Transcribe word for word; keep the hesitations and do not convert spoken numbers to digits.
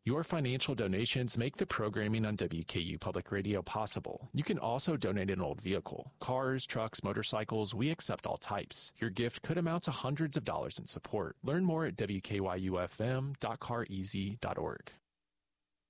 Your financial donations make the programming on W K U Public Radio possible. You can also donate an old vehicle. Cars, trucks, motorcycles, we accept all types. Your gift could amount to hundreds of dollars in support. Learn more at W K Y U F M dot car easy dot org.